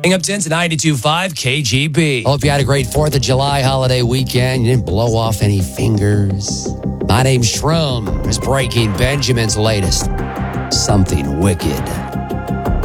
Hang up 10 to 92.5 KGB. Hope you had a great 4th of July holiday weekend. You didn't blow off any fingers. My name's Shroom. Is breaking Benjamin's latest. Something wicked.